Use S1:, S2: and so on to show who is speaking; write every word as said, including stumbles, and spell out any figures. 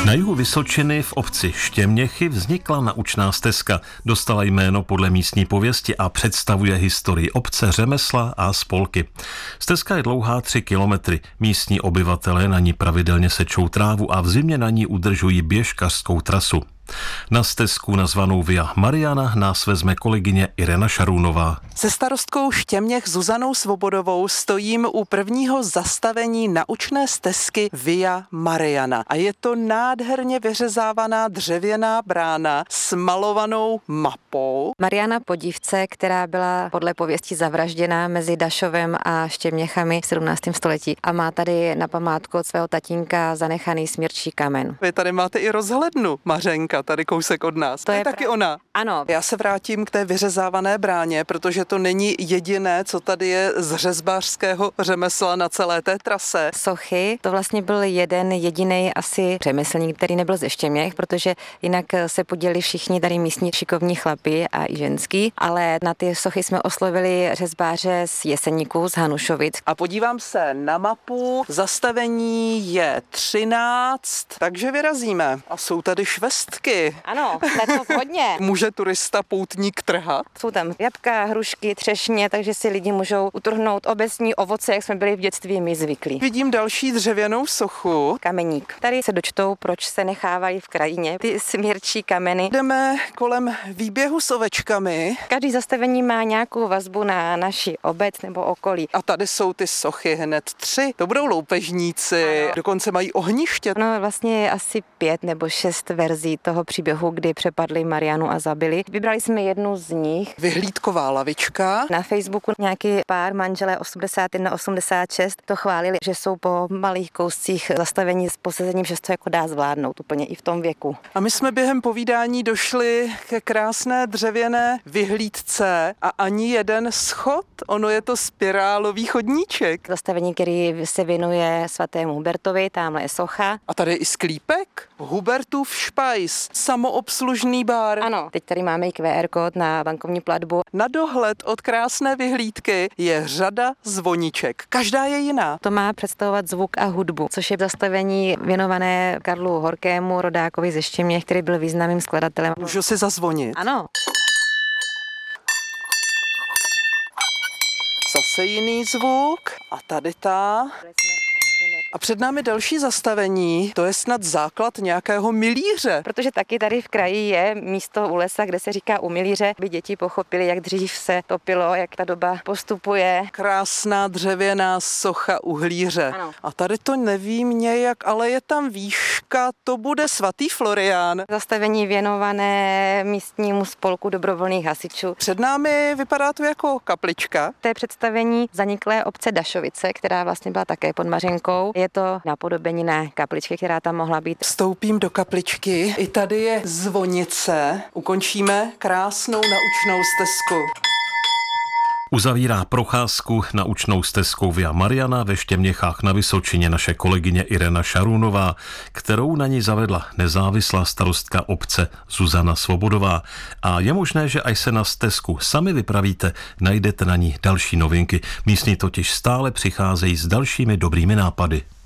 S1: Na jihu Vysočiny v obci Štěměchy vznikla naučná stezka. Dostala jméno podle místní pověsti a představuje historii obce, řemesla a spolky. Stezka je dlouhá tři kilometry. Místní obyvatelé na ní pravidelně sečou trávu a v zimě na ní udržují běžkařskou trasu. Na stezku nazvanou Via Mariana nás vezme kolegyně Irena Šarunová.
S2: Se starostkou Štěměch Zuzanou Svobodovou stojím u prvního zastavení naučné stezky Via Mariana. A je to nádherně vyřezávaná dřevěná brána s malovanou mapou.
S3: Mariana Podivce, která byla podle pověsti zavražděná mezi Dašovem a Štěměchami v sedmnáctém století a má tady na památku od svého tatínka zanechaný smírčí kamen.
S2: Vy tady máte i rozhlednu, Mařenka, tady kousek od nás. To, to je, je taky pra... ona.
S3: Ano.
S2: Já se vrátím k té vyřezávané bráně, protože to není jediné, co tady je z řezbářského řemesla na celé té trase.
S3: Sochy, to vlastně byl jeden jediný asi řemeslník, který nebyl ze Štěměch, protože jinak se podělili všichni tady místní šikovní chlapi a i ženský, ale na ty sochy jsme oslovili řezbáře z Jeseníků, z Hanušovic.
S2: A podívám se na mapu, zastavení je třináct, takže vyrazíme. A jsou tady švestky.
S3: Ano, letos hodně.
S2: Může turista poutník trhat?
S3: Jsou tam jablka, hrušky, třešně, takže si lidi můžou utrhnout obecní ovoce, jak jsme byli v dětství my zvyklí.
S2: Vidím další dřevěnou sochu.
S3: Kameník. Tady se dočtou, proč se nechávají v krajině ty smírčí kameny.
S2: Jdeme kolem výběhu s ovečkami.
S3: Každý zastavení má nějakou vazbu na naši obec nebo okolí.
S2: A tady jsou ty sochy hned tři. To budou loupežníci, ano. Dokonce mají ohniště.
S3: No vlastně je asi pět nebo šest verzí toho příběhu, kdy přepadli Marianu a zabili. Vybrali jsme jednu z nich.
S2: Vyhlídková lavička.
S3: Na Facebooku nějaký pár manželé osmdesát jedna osmdesát šest to chválili, že jsou po malých kouscích zastavení s posazením, že to jako dá zvládnout úplně i v tom věku.
S2: A my jsme během povídání došli ke krásné dřevěné vyhlídce a ani jeden schod. Ono je to spirálový chodníček.
S3: Zastavení, který se věnuje svatému Hubertovi, tamhle je socha.
S2: A tady je i sklípek. Hubertův špajs, samoobslužný bar.
S3: Ano, teď tady máme i Q R kód na bankovní platbu.
S2: Na dohled od krásné vyhlídky je řada zvoniček. Každá je jiná.
S3: To má představovat zvuk a hudbu, což je zastavení věnované Karlu Horkému, rodákovi ze Štěměch, který byl významným skladatelem.
S2: Můžu si zazvonit?
S3: Ano.
S2: Zase jiný zvuk. A tady ta. A před námi další zastavení, to je snad základ nějakého milíře.
S3: Protože taky tady v kraji je místo u lesa, kde se říká u milíře, aby děti pochopili, jak dřív se topilo, jak ta doba postupuje.
S2: Krásná dřevěná socha uhlíře.
S3: Ano.
S2: A tady to nevím nějak, ale je tam výška, to bude svatý Florián.
S3: Zastavení věnované místnímu spolku dobrovolných hasičů.
S2: Před námi vypadá to jako kaplička.
S3: To je představení zaniklé obce Dašovice, která vlastně byla také pod Mařenkou. Je to napodobenina kapličky, která tam mohla být.
S2: Vstoupím do kapličky. I tady je zvonice. Ukončíme krásnou naučnou stezku.
S1: Uzavírá procházku naučnou stezkou Via Mariana ve Štěměchách na Vysočině naše kolegyně Irena Šarunová, kterou na ní zavedla nezávislá starostka obce Zuzana Svobodová. A je možné, že až se na stezku sami vypravíte, najdete na ní další novinky. Místní totiž stále přicházejí s dalšími dobrými nápady.